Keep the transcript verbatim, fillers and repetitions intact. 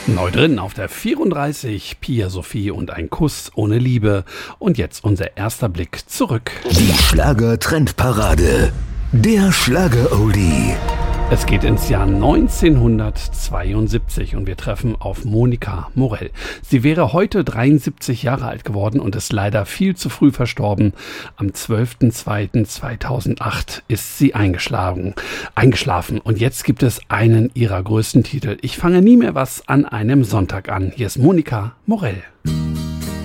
Neu drin auf der vierunddreißig, Pia Sophie und ein Kuss ohne Liebe. Und jetzt unser erster Blick zurück. Die Schlager-Trendparade. Der Schlager-Oldie. Es geht ins Jahr neunzehnhundertzweiundsiebzig und wir treffen auf Monika Morell. Sie wäre heute dreiundsiebzig Jahre alt geworden und ist leider viel zu früh verstorben. Am zwölften zweiten zweitausendacht ist sie eingeschlafen. eingeschlafen. Und jetzt gibt es einen ihrer größten Titel. Ich fange nie mehr was an einem Sonntag an. Hier ist Monika Morell.